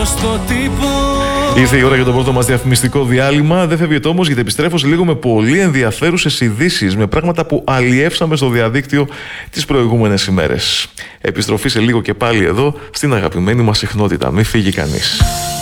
στο τύπο. Ήρθε η ώρα για το πρώτο μας διαφημιστικό διάλειμμα. Δεν φεύγετε όμως, γιατί επιστρέφω σε λίγο με πολύ ενδιαφέρουσες ειδήσεις, με πράγματα που αλλιεύσαμε στο διαδίκτυο τις προηγούμενες ημέρες. Επιστροφή σε λίγο και πάλι εδώ στην αγαπημένη μας συχνότητα. Μην φύγει κανείς.